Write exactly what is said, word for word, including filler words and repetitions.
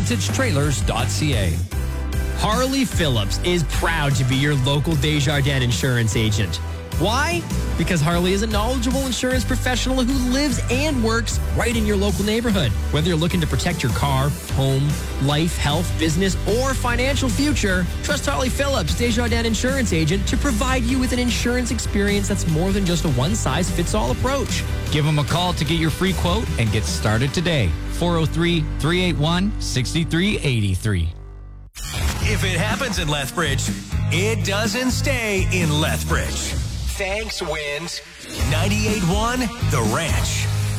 vantage trailers dot c a. Harley Phillips is proud to be your local Desjardins insurance agent. Why? Because Harley is a knowledgeable insurance professional who lives and works right in your local neighborhood. Whether you're looking to protect your car, home, life, health, business, or financial future, trust Harley Phillips, Desjardins insurance agent, to provide you with an insurance experience that's more than just a one-size-fits-all approach. Give them a call to get your free quote and get started today. four oh three, three eight one, six three eight three. If it happens in Lethbridge, it doesn't stay in Lethbridge. Thanks, Wind. ninety-eight point one The Ranch.